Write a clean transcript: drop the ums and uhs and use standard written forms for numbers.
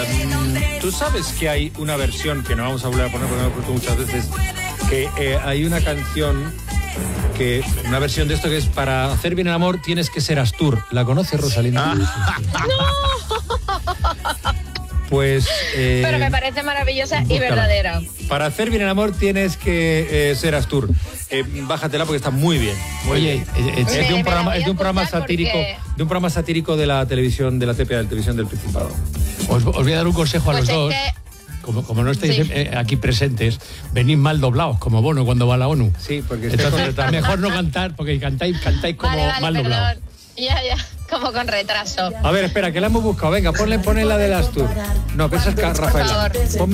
Tú sabes que hay una versión que no vamos a volver a poner porque me he puesto muchas veces, que hay una canción, una versión de esto que es: para hacer bien el amor tienes que ser Astur. ¿La conoces, Rosalina? ¡No! Pues... pero me parece maravillosa y verdadera. Para hacer bien el amor tienes que ser Astur. Bájatela porque está muy bien. Oye, es de un programa satírico, porque... de un programa satírico de la televisión, de la TPA, de la televisión del Principado. Os voy a dar un consejo a Pues los dos. Como no estáis aquí presentes, venís mal doblados, como Bono cuando va a la ONU. Sí, porque entonces mejor no cantar, porque cantáis como mal doblados. Ya, como con retraso. A ver, espera, que la hemos buscado. Venga, ponle la del Astur. No, pero esa es Rafaela.